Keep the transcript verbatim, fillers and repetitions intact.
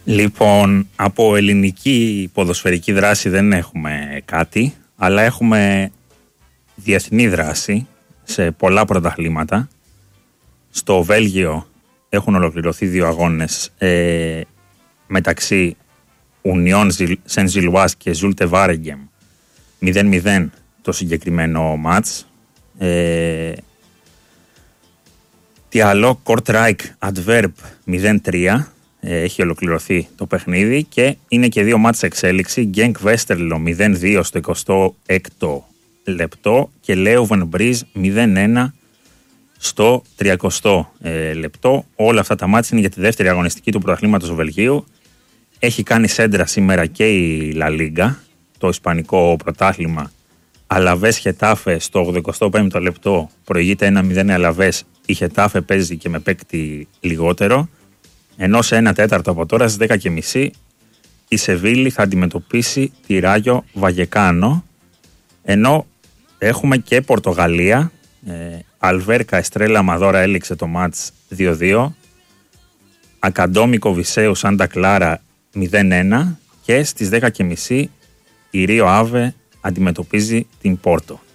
Λοιπόν, από ελληνική ποδοσφαιρική δράση δεν έχουμε κάτι, αλλά έχουμε διεθνή δράση σε πολλά πρωταθλήματα. Στο Βέλγιο έχουν ολοκληρωθεί δύο αγώνες ε, μεταξύ Ουνιόν Σεν Ζιλουάς και Ζούλτε Βάρεγκεμ, μηδέν μηδέν το συγκεκριμένο μάτς. Ε, τι άλλο, Κορτράικ Αντβέρπ μηδέν τρία, ε, έχει ολοκληρωθεί το παιχνίδι και είναι και δύο μάτς εξέλιξη. Γκένκ Βέστερλο μηδέν δύο στο εικοστό έκτο λεπτό και Λέουβεν Μπρίζ μηδέν ένα στο τριακοστό ε, λεπτό. Όλα αυτά τα μάτς είναι για τη δεύτερη αγωνιστική του πρωταθλήματος του Βελγίου. Έχει κάνει σέντρα σήμερα και η Λα Λίγκα, το ισπανικό πρωτάθλημα. Αλαβές Χετάφε στο ογδοηκοστό πέμπτο λεπτό προηγείται ένα μηδέν Αλαβές. Η Χετάφε παίζει και με παίκτη λιγότερο. Ενώ σε ένα τέταρτο από τώρα στις δέκα και μισή η Σεβίλη θα αντιμετωπίσει τη Ράγιο Βαγεκάνο. Ενώ έχουμε και Πορτογαλία. Ε, Αλβέρκα Εστρέλα Μαδόρα έληξε το μάτς δύο δύο. Ακαντόμικο Βισέου Σάντα Κλάρα μηδέν ένα. Και στις δέκα και μισή η Ρίο Άβε αντιμετωπίζει την Πόρτο.